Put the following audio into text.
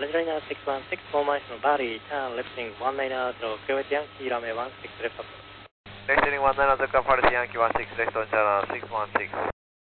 Liner 616, formation of body, turn lifting 190, Quebec Yankee, runway 16 left up. Lifting 190, Quebec Yankee 16 left on channel 616.